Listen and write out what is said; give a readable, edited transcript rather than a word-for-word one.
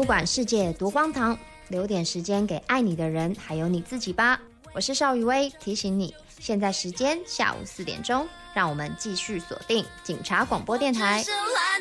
管世界多荒唐，留点时间给爱你的人，还有你自己吧。我是邵雨薇，提醒你，现在时间下午4点钟，让我们继续锁定警察广播电台。